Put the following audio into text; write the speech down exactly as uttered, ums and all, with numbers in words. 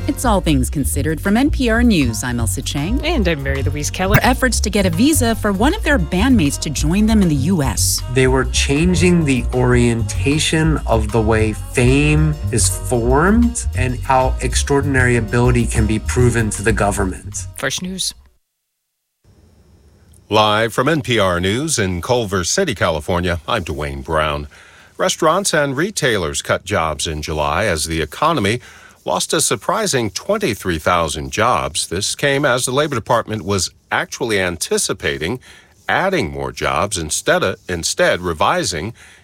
It's All Things Considered from N P R News. I'm Elsa Chang. And I'm Mary Louise Keller. Efforts to get a visa for one of their bandmates to join them in the U S. They were changing the orientation of the way fame is formed and how extraordinary ability can be proven to the government. Fresh News. Live from N P R News in Culver City, California, I'm Dwayne Brown. Restaurants and retailers cut jobs in July as the economy lost a surprising twenty-three thousand jobs. This came as the Labor Department was actually anticipating adding more jobs instead of, instead revising